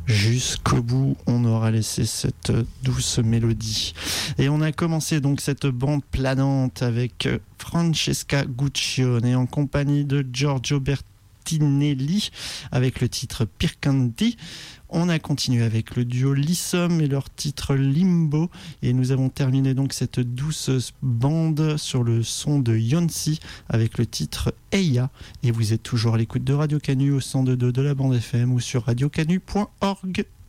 Jusqu'au bout, on aura laissé cette douce mélodie. Et on a commencé donc cette bande planante avec Francesca Guccione en compagnie de Giorgio Bertinelli avec le titre Pircanti. On a continué avec le duo Lissom et leur titre Limbo. Et nous avons terminé donc cette douce bande sur le son de Yonsi avec le titre Eya. Et vous êtes toujours à l'écoute de Radio Canu au 102.2 de la bande FM ou sur radiocanu.org.